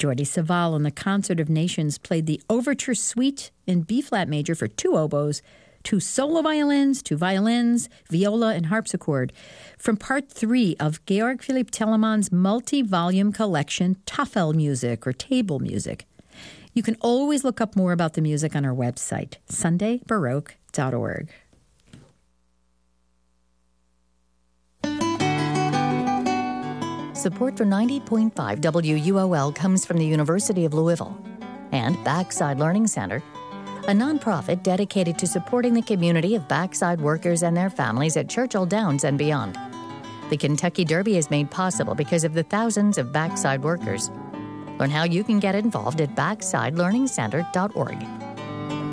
Jordi Savall and the Concert of Nations played the Overture Suite in B-flat major for 2 oboes, 2 solo violins, 2 violins, viola, and harpsichord from Part 3 of Georg Philipp Telemann's multi-volume collection Tafel Music, or Table Music. You can always look up more about the music on our website, sundaybaroque.org. Support for 90.5 WUOL comes from the University of Louisville and Backside Learning Center, a nonprofit dedicated to supporting the community of backside workers and their families at Churchill Downs and beyond. The Kentucky Derby is made possible because of the thousands of backside workers. Learn how you can get involved at backsideLearningCenter.org.